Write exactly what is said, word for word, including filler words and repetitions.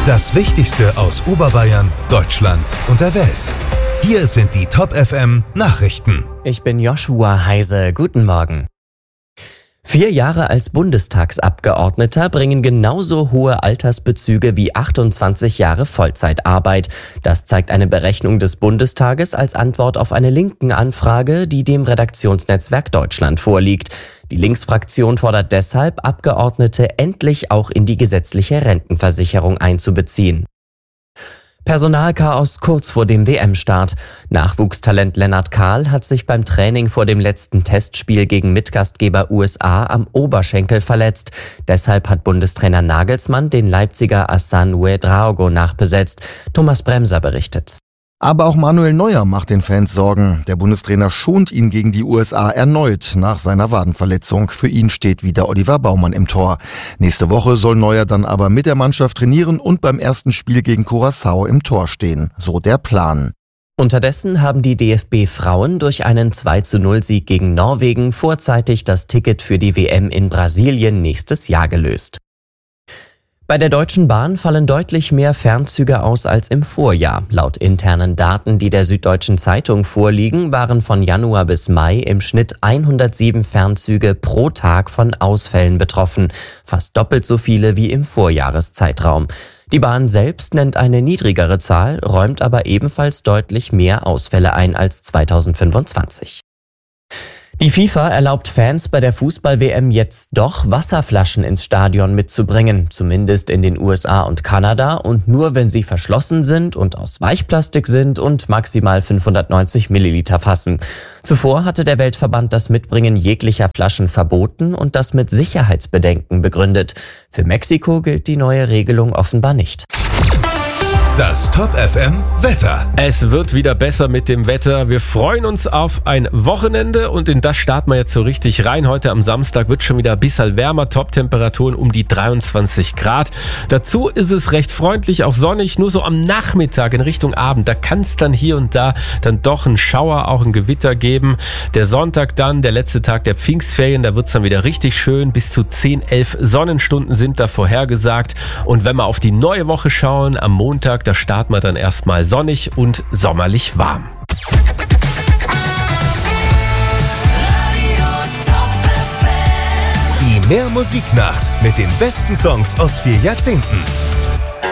Das Wichtigste aus Oberbayern, Deutschland und der Welt. Hier sind die Top F M Nachrichten. Ich bin Joshua Heise. Guten Morgen. Vier Jahre als Bundestagsabgeordneter bringen genauso hohe Altersbezüge wie achtundzwanzig Jahre Vollzeitarbeit. Das zeigt eine Berechnung des Bundestages als Antwort auf eine linken Anfrage, die dem Redaktionsnetzwerk Deutschland vorliegt. Die Linksfraktion fordert deshalb, Abgeordnete endlich auch in die gesetzliche Rentenversicherung einzubeziehen. Personalchaos kurz vor dem W M-Start. Nachwuchstalent Lennart Kahl hat sich beim Training vor dem letzten Testspiel gegen Mitgastgeber U S A am Oberschenkel verletzt. Deshalb hat Bundestrainer Nagelsmann den Leipziger Hassan Ouedraogo nachbesetzt. Thomas Bremser berichtet. Aber auch Manuel Neuer macht den Fans Sorgen. Der Bundestrainer schont ihn gegen die U S A erneut nach seiner Wadenverletzung. Für ihn steht wieder Oliver Baumann im Tor. Nächste Woche soll Neuer dann aber mit der Mannschaft trainieren und beim ersten Spiel gegen Curaçao im Tor stehen. So der Plan. Unterdessen haben die D F B-Frauen durch einen zwei zu null Sieg gegen Norwegen vorzeitig das Ticket für die W M in Brasilien nächstes Jahr gelöst. Bei der Deutschen Bahn fallen deutlich mehr Fernzüge aus als im Vorjahr. Laut internen Daten, die der Süddeutschen Zeitung vorliegen, waren von Januar bis Mai im Schnitt hundertsieben Fernzüge pro Tag von Ausfällen betroffen. Fast doppelt so viele wie im Vorjahreszeitraum. Die Bahn selbst nennt eine niedrigere Zahl, räumt aber ebenfalls deutlich mehr Ausfälle ein als zweitausendfünfundzwanzig. Die FIFA erlaubt Fans bei der Fußball-W M jetzt doch, Wasserflaschen ins Stadion mitzubringen, zumindest in den U S A und Kanada, und nur wenn sie verschlossen sind und aus Weichplastik sind und maximal fünfhundertneunzig Milliliter fassen. Zuvor hatte der Weltverband das Mitbringen jeglicher Flaschen verboten und das mit Sicherheitsbedenken begründet. Für Mexiko gilt die neue Regelung offenbar nicht. Das Top F M Wetter. Es wird wieder besser mit dem Wetter. Wir freuen uns auf ein Wochenende und in das starten wir jetzt so richtig rein. Heute am Samstag wird schon wieder ein bisschen wärmer. Top-Temperaturen um die dreiundzwanzig Grad. Dazu ist es recht freundlich, auch sonnig. Nur so am Nachmittag in Richtung Abend, da kann es dann hier und da dann doch einen Schauer, auch ein Gewitter geben. Der Sonntag dann, der letzte Tag der Pfingstferien, da wird es dann wieder richtig schön. Bis zu zehn, elf Sonnenstunden sind da vorhergesagt. Und wenn wir auf die neue Woche schauen, am Montag, da starten wir dann erstmal sonnig und sommerlich warm. Die Mehr Musiknacht mit den besten Songs aus vier Jahrzehnten.